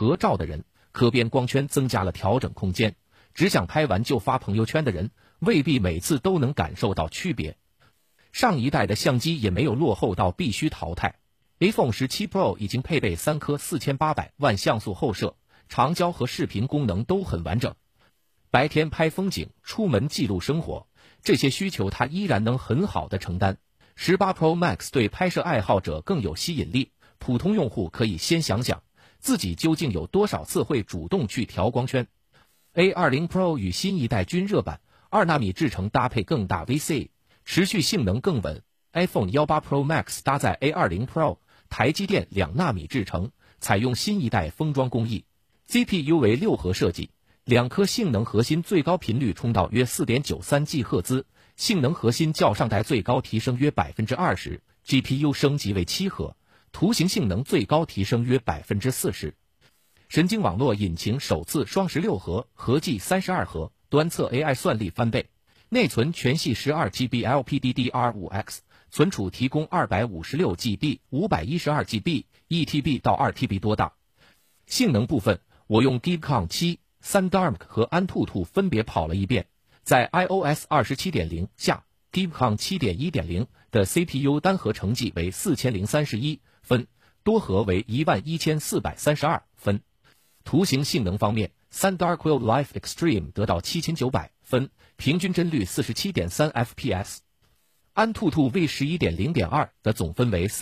合照的人，可变光圈增加了调整空间，只想拍完就发朋友圈的人，未必每次都能感受到区别。上一代的相机也没有落后到必须淘汰。iPhone 17 Pro 已经配备3颗4800万像素后摄，长焦和视频功能都很完整。白天拍风景，出门记录生活，这些需求它依然能很好的承担。18 Pro Max 对拍摄爱好者更有吸引力，普通用户可以先想想自己究竟有多少次会主动去调光圈。A20 Pro 与新一代均热板2纳米制程搭配更大 VC， 持续性能更稳。iPhone 18 Pro Max 搭载 A20 Pro， 台积电2纳米制程，采用新一代封装工艺， CPU 为6核设计，2颗性能核心最高频率冲到约 4.93 GHz， 性能核心较上代最高提升约 20%， GPU 升级为7核，图形性能最高提升约 40%。 神经网络引擎首次双16核，合计32核，端侧 AI 算力翻倍，内存全系 12GB LPDDR5X， 存储提供 256GB、512GB、1TB 到 2TB 多大。性能部分，我用 Geekcom 7、Sandarm 和安兔兔分别跑了一遍，在 iOS 27.0 下 Geekcom 7.1.0 的 CPU 单核成绩为4031分，多核为11432分。图形性能方面， Sandarm Wildlife Extreme 得到7900分，平均帧率 47.3 fps。 安兔兔 V11.0.2 的总分为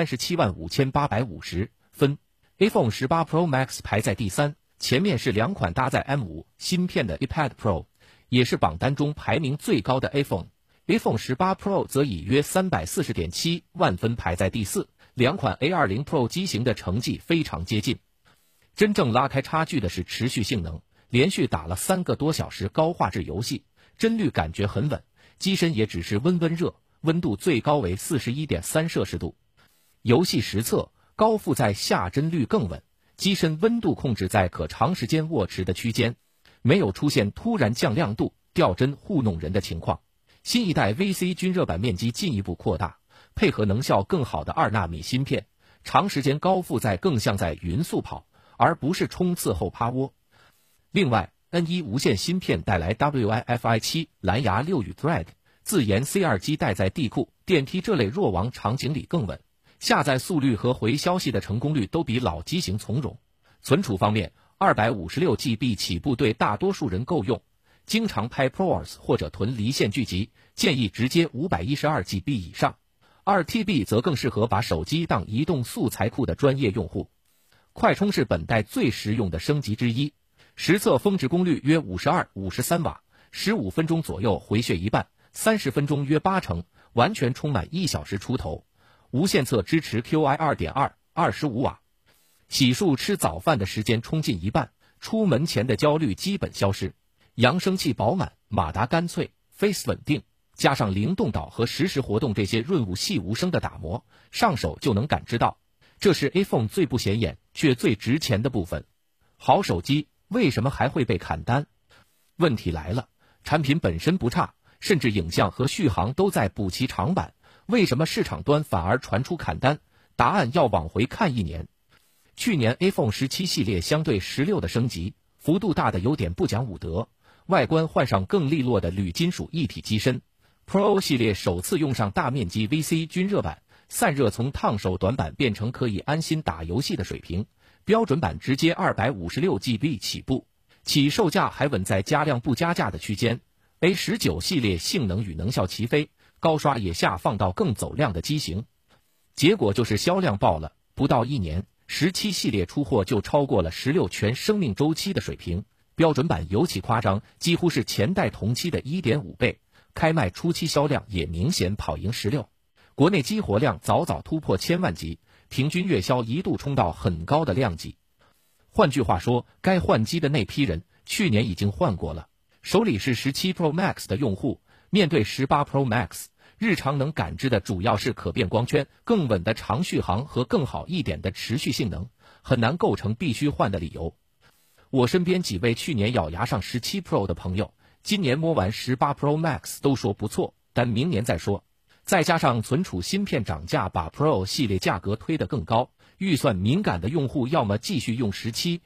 3375850分。 iPhone 18 Pro Max 排在第3，前面是2款搭载 M5 芯片的 iPad Pro， 也是榜单中排名最高的 iPhone。iPhone 18 Pro 则以约 340.7万分排在第4，2款 A20 Pro 机型的成绩非常接近。真正拉开差距的是持续性能，连续打了3个多小时高画质游戏，帧率感觉很稳，机身也只是温热，温度最高为 41.3摄氏度。游戏实测，高负载下帧率更稳，机身温度控制在可长时间握持的区间，没有出现突然降亮度、掉帧糊弄人的情况。新一代 VC 均热板面积进一步扩大，配合能效更好的2纳米芯片，长时间高负载更像在匀速跑，而不是冲刺后趴窝。另外 N1 无线芯片带来 Wi-Fi 7、蓝牙6与 Thread， 自研 C2 机带在地库、电梯这类弱网场景里更稳，下载速率和回消息的成功率都比老机型从容。存储方面 256GB 起步对大多数人够用，经常拍 ProRes 或者囤离线剧集，建议直接 512GB 以上， 2TB 则更适合把手机当移动素材库的专业用户。快充是本代最实用的升级之一，实测峰值功率约52-53瓦，15分钟左右回血一半，30分钟约80%，完全充满1小时出头。无线侧支持 QI 2.2 25瓦。洗漱吃早饭的时间充进一半，出门前的焦虑基本消失。扬声器饱满，马达干脆， Face 稳定，加上灵动岛和实时活动这些润物细无声的打磨，上手就能感知到。这是 iPhone 最不显眼却最值钱的部分。好手机为什么还会被砍单？问题来了，产品本身不差，甚至影像和续航都在补齐长板，为什么市场端反而传出砍单？答案要往回看1年。去年 iPhone 17系列相对16的升级，幅度大的有点不讲武德，外观换上更利落的铝金属一体机身。Pro 系列首次用上大面积 VC 均热板，散热从烫手短板变成可以安心打游戏的水平，标准版直接 256GB 起步，起售价还稳在加量不加价的区间。A19 系列性能与能效齐飞，高刷也下放到更走量的机型，结果就是销量爆了，不到1年17系列出货就超过了16全生命周期的水平，标准版尤其夸张，几乎是前代同期的 1.5 倍，开卖初期销量也明显跑赢16。国内激活量早早突破1000万级，平均月销一度冲到很高的量级。换句话说，该换机的那批人去年已经换过了。手里是17 Pro Max 的用户，面对18 Pro Max， 日常能感知的主要是可变光圈、更稳的长续航和更好一点的持续性能，很难构成必须换的理由。我身边几位去年咬牙上17 Pro 的朋友，今年摸完18 Pro Max 都说不错，但明年再说。再加上存储芯片涨价，把 Pro 系列价格推得更高，预算敏感的用户要么继续用17，